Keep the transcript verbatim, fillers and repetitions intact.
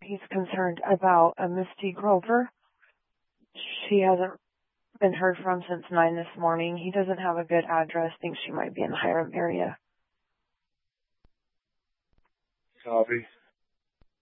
he's concerned about a Misty Grover. She hasn't been heard from since nine this morning. He doesn't have a good address. Thinks she might be in the Hiram area. Copy.